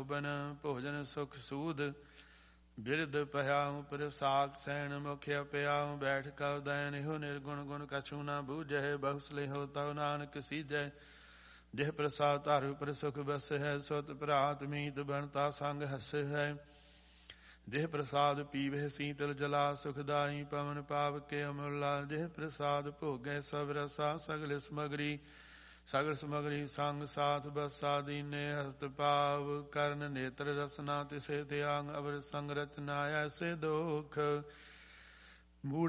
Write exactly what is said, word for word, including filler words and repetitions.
ਸ਼ੋਭਨ ਭੋਜਨ ਸੁਖ ਸੂਦ ਬਿਰਦ ਭਇਆਉ ਪ੍ਰਸਾਕ ਸੈਣ ਮੁਖ ਅਪਿਆਉ ਬੈਠ ਕਉ ਦੈਨ ਇਹੋ ਨਿਰਗੁਣ ਗੁਣ ਕਛੂ ਨਾ ਬੂਝੈ ਬਹੁਸਲੇ ਹੋ ਤਉ ਨਾਨਕ ਸੀਜੈ ਜਿਹ ਪ੍ਰਸਾਦ ਧਾਰੂ ਪਰ ਸੁਖ ਬਸ ਹੈ ਸੁਤ ਭਰਾਤ ਮੀਤ ਬਣਤਾ ਸੰਗ ਹਸ ਹੈ ਜਿਹ ਪ੍ਰਸਾਦ ਪੀਵੇ ਸੀਤਲ ਜਲਾ ਸੁਖਦਾਈ ਪਵਨ ਪਾਵ ਕੇ ਅਮੁਲਾ ਜਿਹ ਪ੍ਰਸਾਦ ਭੋਗੈ ਸਭ ਰਸਾ ਸਗਲ ਸਮਗਰੀ ਸਗਲ ਸਮਗਰੀ ਸੰਗ ਸਾਥ ਬਸਾ ਦੀਨੇ ਹਸਤ ਪਾਵ ਕਰਨ ਨੇਤਰ ਰਸਨਾ ਤਿਸੇ ਤਿਆਗ ਅਵਰ ਸੰਗ ਰਚਨਾ ਐਸੇ ਦੋਖ ਮੂੜ